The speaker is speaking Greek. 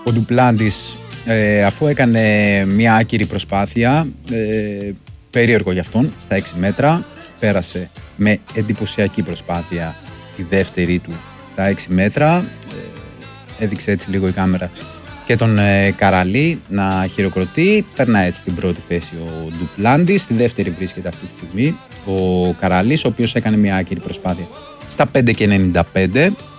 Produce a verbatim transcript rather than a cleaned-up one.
Ο Ντουπλάντης, ε, αφού έκανε μια άκυρη προσπάθεια, ε, περίεργο για αυτόν, στα έξι μέτρα, πέρασε με εντυπωσιακή προσπάθεια τη δεύτερη του στα έξι μέτρα. Ε, έδειξε έτσι λίγο η κάμερα και τον ε, Καραλή να χειροκροτεί. Περνάει έτσι στην πρώτη θέση ο Ντουπλάντης. Στη δεύτερη βρίσκεται αυτή τη στιγμή ο Καραλής, ο οποίος έκανε μια άκυρη προσπάθεια στα πέντε και ενενήντα πέντε.